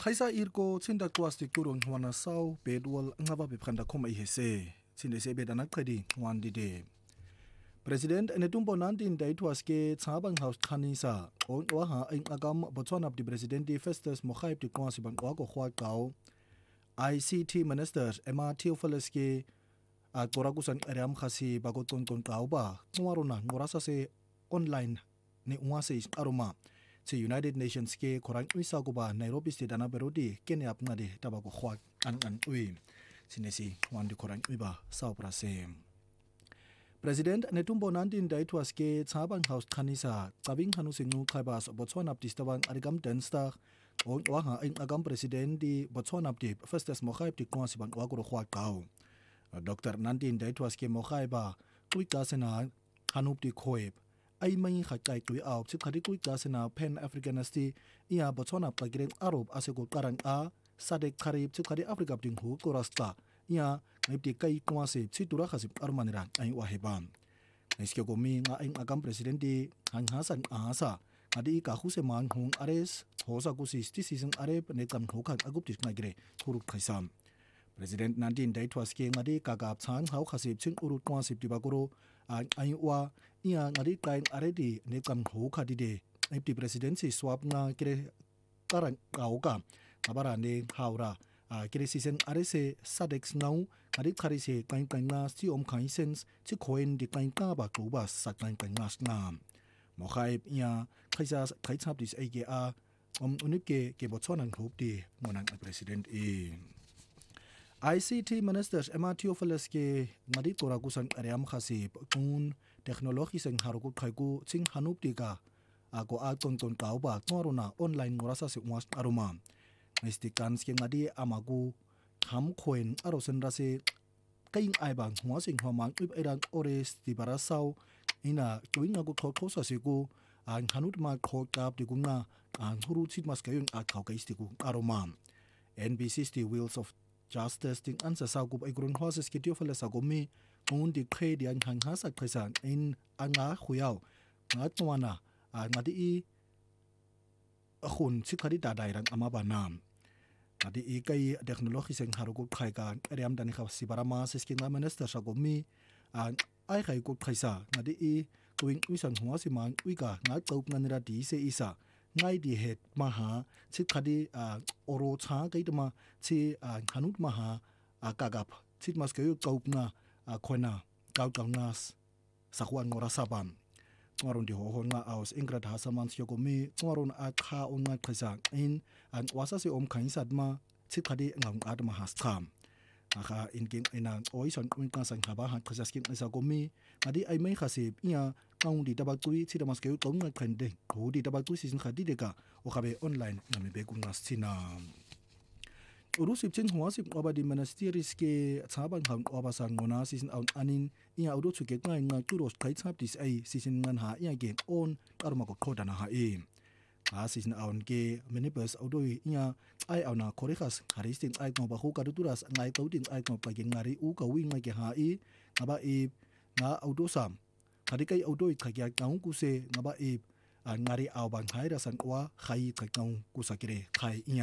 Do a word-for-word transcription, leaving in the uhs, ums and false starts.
Kaisa irko tsinda kwasti kurong wana sau bedwal ngaba beprenda koma ihese tsinde sebe dana qedi wandide President enetumbo nineteen daitwaske tsabang house khanisa on waha ingakam Botswana di President Festus Mogaib di kwasi ban kwako khwaqaw I C T Minister Emma Theophilus-ke a qorakusan eriam khasi bagotonkon qawba ngwarona ngorasa se online ni ngwase aroma to United Nations ke korang isa kuba Nairobi State ana berodi kene apngade tabako khwak an an ui sinesi wandi korang iba South Prase President netumbo nineteen daitwaske tsabang house khanisa qabing hanusin ngu khaibas Botswana distabang arigam densta on waha ingakam President di Botswana di Festus Mogaib di kwasi ban kwako khwaqaw Doctor nineteen daitwaske Mogaiba kuika sena hanup di khoeb ay may khatay kui aw si khadi kui klasena Pan Africanist iya Botswana pagireng Arab asego karang a sadek kharib si khadi Africa ding hu korasta iya ngipti kai kwase si tura khasip armanira ay waheban iske gomi nga ing agam presidenti hanghasan asa adi ka khuse man hung ares hosa ku sisti season arep ne kam thokhan agup tis ngagre khuruk khaisam President nineteen daitwaske ngadi kagap chang hau khasip chin urut kwasip dibagoro ay wa iya ngadi kain aredi ne kam ho khadide ipti presidency swap nga kire karang kauka abara ne haura kire season arese sadex ngau ngadi kharise kain kain nga si om khain sense chi khoin di kain ka ba ko ba sa kain kain ngas na Mogaib iya khaisa khaitsap dis age a om unike ke Botswana hopti monang president e I C T Ministers Emma Theophilus-ke ngadi qorakusan ariam khasi kun technologiseng haruku khaiku ching hanup tika ako a tonton kauba ngorona online ngorasa se ngwas aroma istikans ke ngadi amagu kham khoin arosen rase kaing aibang ngwasing hwamang ip erang ores di barasau ina tuinga ku khokhosa siku ang hanut ma khokap di kunga ang huru chit mas kayun a khawkaistiku aroma N B C the Wheels of Justice ting ansa sagup ay grun hoses ki Theophilus agomi ngun di khe di ang hanghasa khesan in anga khuyaw nga twana ngadi i khun chikhari dadairang amabanam ngadi i kai technology seng haruku khaikan eriam dani kha sibarama siskinga minister sagomi ang ai khai ku khaisa ngadi i tuing uisan huwa simang uika nga chaup nganira di se isa ngai di het maha chikhadi oro cha kaitama chi hanut maha kagap chitmas kayu kaupna khona kautangnas sakhwan ngora sabam ngaron di ho nga aus ingrat hasaman syokomi ngaron a kha onna khisa in an wasa se om khain sadma chikhadi ngam adma haskham akha inkin ina oison uinka sang haba ha khasaskin isa gomi adi ai mai khasib iya kaung di tabak tui chi damas kayu kaung ngai khande ho di tabak tui season khadi deka o khabe online ngame be kungas china urusip chen huasip obadi monasteries ke chabang hang obasang ngona season out anin iya udo chuket ngai nga turos khai chap dis ai season ngan ha iya ge on karma ko khodana ha e a season out ke minibus odoi iya ai auna khorikhas haristing ai ko ba khu kaduturas ngai kauting ai ko paging ngari u ka wing ngai ge ha i aba e nga auto sam khadi kai auto i khagya kaung ku se ngaba e ngari awbang haira san wa khai khakang ku sakire khai